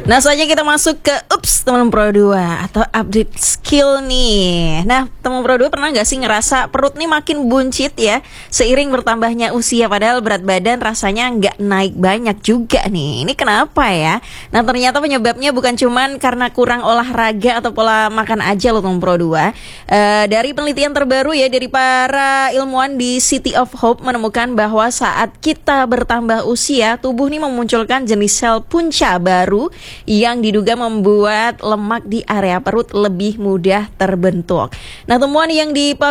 Nah, saatnya kita masuk ke Ups teman Pro 2 atau update skill nih. Nah, teman Pro 2 pernah gak sih ngerasa perut nih makin buncit ya seiring bertambahnya usia, padahal berat badan rasanya nggak naik banyak juga nih. Ini kenapa ya? Nah, ternyata penyebabnya bukan cuman karena kurang olahraga atau pola makan aja loh teman Pro 2. Dari penelitian terbaru ya dari para ilmuwan di City of Hope menemukan bahwa saat kita bertambah usia, tubuh nih memunculkan jenis sel punca baru yang diduga membuat lemak di area perut lebih mudah terbentuk. Nah, temuan yang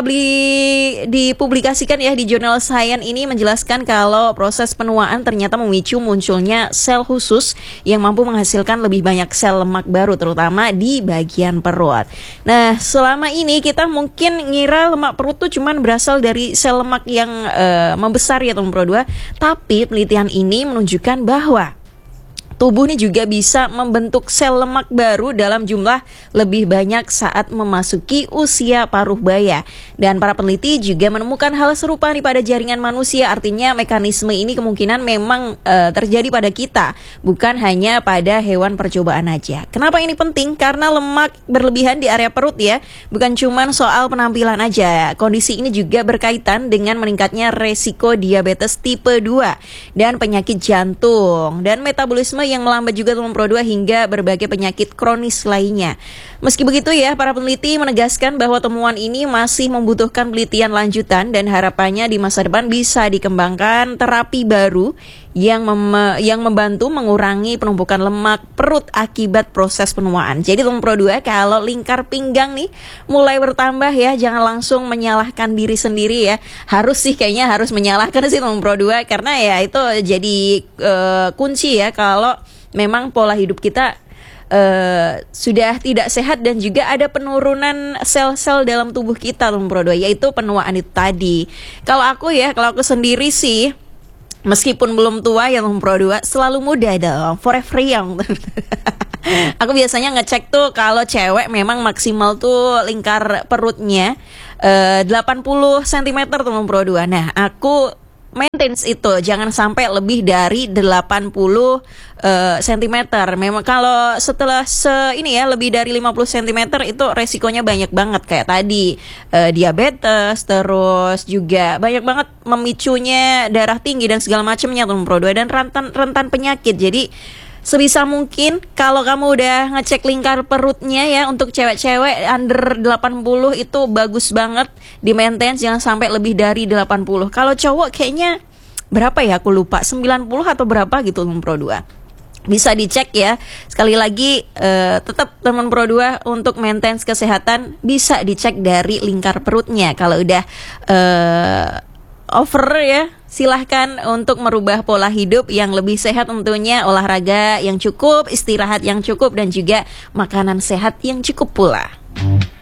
dipublikasikan ya di jurnal Science ini menjelaskan kalau proses penuaan ternyata memicu munculnya sel khusus yang mampu menghasilkan lebih banyak sel lemak baru, terutama di bagian perut. Nah, selama ini kita mungkin ngira lemak perut tuh cuman berasal dari sel lemak yang membesar ya teman Pro 2, tapi penelitian ini menunjukkan bahwa tubuh ini juga bisa membentuk sel lemak baru dalam jumlah lebih banyak saat memasuki usia paruh baya. Dan para peneliti juga menemukan hal serupa nih pada jaringan manusia. Artinya mekanisme ini kemungkinan memang terjadi pada kita, bukan hanya pada hewan percobaan aja. Kenapa ini penting? Karena lemak berlebihan di area perut ya, bukan cuma soal penampilan aja. Kondisi ini juga berkaitan dengan meningkatnya resiko diabetes tipe 2 dan penyakit jantung dan metabolisme yang melambat juga teman Pro 2 hingga berbagai penyakit kronis lainnya. Meski begitu ya, para peneliti menegaskan bahwa temuan ini masih membutuhkan penelitian lanjutan dan harapannya di masa depan bisa dikembangkan terapi baru yang membantu mengurangi penumpukan lemak perut akibat proses penuaan. Jadi teman Pro 2, kalau lingkar pinggang nih mulai bertambah ya, jangan langsung menyalahkan diri sendiri ya. Harus menyalahkan sih teman Pro 2, karena ya itu jadi kunci ya kalau memang pola hidup kita sudah tidak sehat dan juga ada penurunan sel-sel dalam tubuh kita teman Pro 2, yaitu penuaan itu tadi. Kalau aku sendiri sih, meskipun belum tua ya teman Pro 2, selalu muda dong, forever young. Aku biasanya ngecek tuh kalau cewek memang maksimal tuh lingkar perutnya 80 cm teman Pro 2. Nah, aku maintain itu jangan sampai lebih dari 80 cm. Memang kalau setelah lebih dari 50 cm itu resikonya banyak banget, kayak tadi diabetes, terus juga banyak banget memicunya darah tinggi dan segala macamnya teman Pro 2, dan rentan penyakit. Jadi sebisa mungkin kalau kamu udah ngecek lingkar perutnya ya, untuk cewek-cewek under 80 itu bagus banget di maintain, jangan sampai lebih dari 80. Kalau cowok kayaknya berapa ya, aku lupa, 90 atau berapa gitu teman Pro 2. Bisa dicek ya. Sekali lagi tetap teman Pro 2 untuk maintain kesehatan bisa dicek dari lingkar perutnya. Kalau udah over ya, silahkan untuk merubah pola hidup yang lebih sehat, tentunya olahraga yang cukup, istirahat yang cukup, dan juga makanan sehat yang cukup pula.